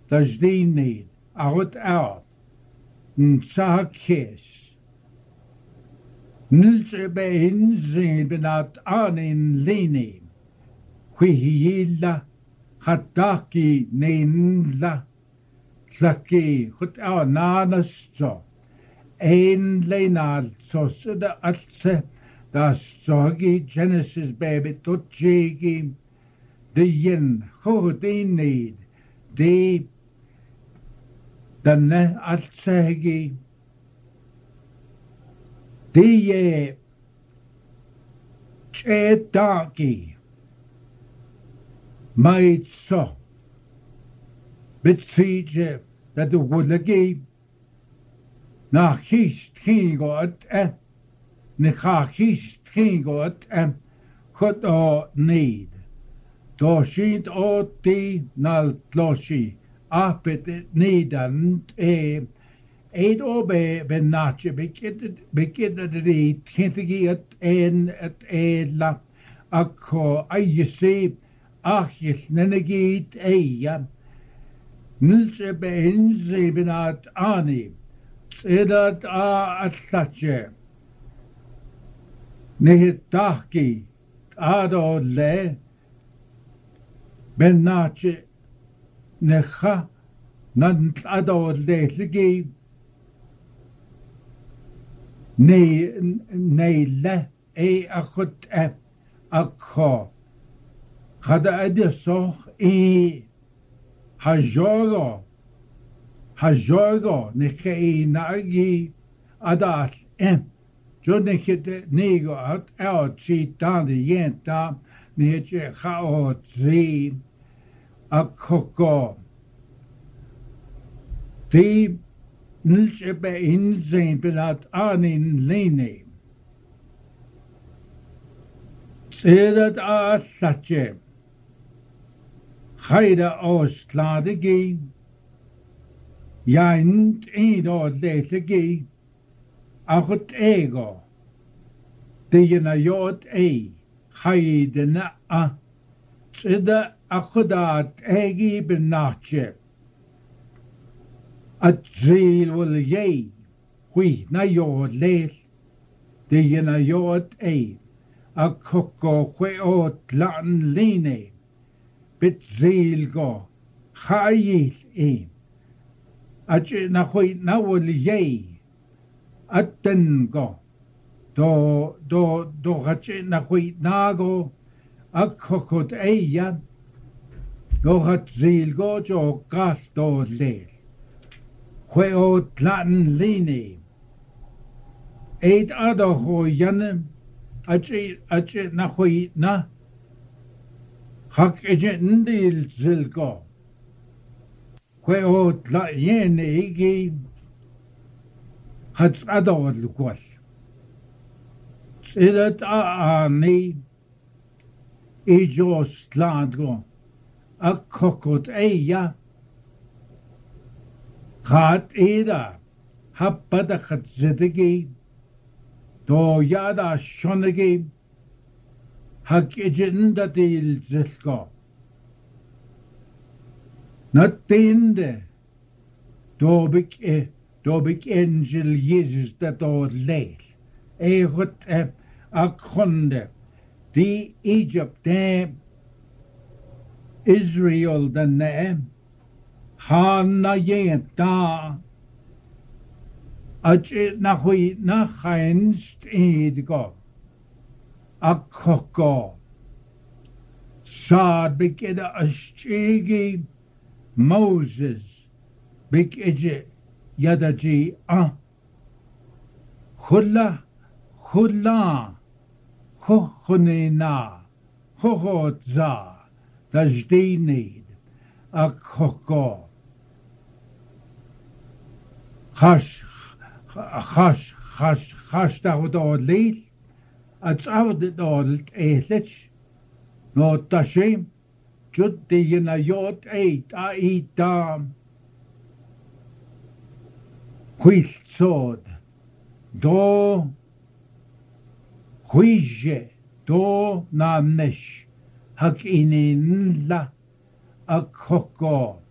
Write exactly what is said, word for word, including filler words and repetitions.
Tajdi out out Ntsakes Nilchebein zin benat anin lini Huihila Hataki Ninla Tlaki Hut our nanasto Ein Leinal Sosida Atse Das Sogi Genesis baby Tutjigi The yin Hodi need De Danne Altsegi De Chetaki Maid so Bitsije that the woodlagi Na hist kingo at eh Nicha hist kingo at eh Hut o need Doshid o ti nal tloshi apet nidan e eid obe benache bekid bekid de tintigi at en at edla akko ayisi achil nenegit eya nilche benzi benat ani tsedat a atlache nehitaki ado le Benache Necha Nant Adod Legi Ne Neile E Akut E Akho Hada Edisoch E Hajogo Hajogo Neche Nagi Adal Em Jonekit Nego out out chi down the yenta Nietzsche Chao Zi Akoko Die Nilche be inzijn benat anin lene Zedat a Thatche Haida Ostladegi Jaint Edo Letegi Achut Ego Dina Jod E Haidena a Zida Achudat Egi Benache At Zil will ye Hui na Jod Lel Dina Jod E A Koko Hwe Ot Lan Line Bit Zil go Hayil E At na Hui na will ye At Den go Do do do hache na hui nago a kokot eya do hat zil go jo gas do le hwe o tlan line eid ado ho yane ache ache na hui na hak eje ndil zil go hwe o tla yene igi hat ado lukwas Zedat aani Ijos Landgo A kokot eya Gaat eda Happada gaat zedegi Do yada shonegi Hak ejenda dil zilgo Natinde Dobik e Dobik angel Jesus dat o leil Egot e akonde di Egypt de Israel de ne hana yenta ache na hui na heinst edgo akoko sad bekeda ashigi Moses bekeje yadaji a Hulla Hula, Hochonena, Hohotza, Dajdinid, a Koko. Hash, hash, hash, hash, Daud Lil, at out the Dord Elich, no Tashim, Jud the Yenayot eight, I eat dam. Quilt sword, do. Huije do na mesh hak inin la a koko